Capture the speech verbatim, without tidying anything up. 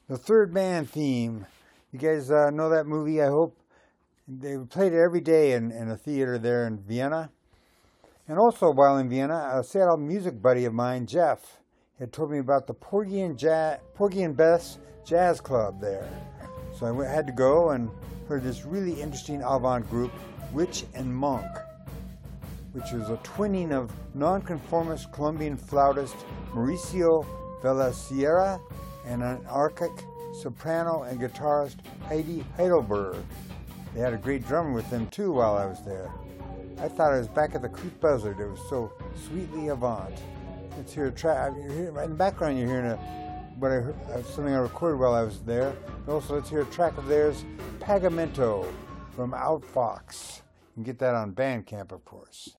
The Third Man theme. You guys uh, know that movie, I hope? They played it every day in, in a theater there in Vienna. And also, while in Vienna, a Seattle music buddy of mine, Jeff, had told me about the Porgy and, Jazz, Porgy and Bess Jazz Club there. So I went, had to go and heard this really interesting avant group, Witch and Monk, which was a twinning of nonconformist Colombian flautist Mauricio Velasierra and an anarchic soprano and guitarist Heidi Heidelberg. They had a great drummer with them too while I was there. I thought I was back at the Creek Buzzard. It was so sweetly avant. Let's hear a track. In the background you're hearing a, what I heard, uh, something I recorded while I was there. And also let's hear a track of theirs, Pagamento from Outfox. You can get that on Bandcamp, of course.